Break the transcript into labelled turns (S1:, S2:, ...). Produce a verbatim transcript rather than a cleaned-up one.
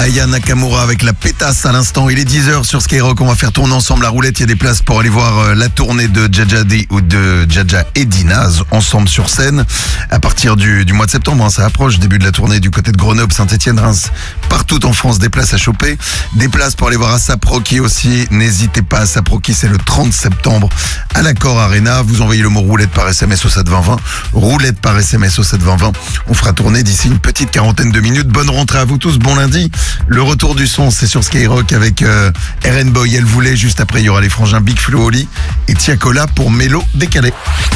S1: Aya Nakamura avec la pétasse à l'instant. Il est dix heures sur Skyrock. On va faire tourner ensemble la roulette. Il y a des places pour aller voir euh, la tournée de Jaja D ou de Jaja et Dinaz ensemble sur scène à partir du, du mois de septembre. Hein, ça approche. Début de la tournée du côté de Grenoble, Saint-Etienne, Reims. Partout en France, des places à choper. Des places pour aller voir ASAP Rocky aussi. N'hésitez pas, ASAP Rocky, c'est le trente septembre à l'Accor Arena. Vous envoyez le mot roulette par S M S au sept vingt vingt. Roulette par S M S au sept vingt vingt. On fera tourner d'ici une petite quarantaine de minutes. Bonne rentrée à vous tous. Bon lundi. Le retour du son, c'est sur Skyrock avec euh, R N Boy. Elle voulait. Juste après, il y aura les frangins Big Flo Oli et Tiakola pour Mélo décalé.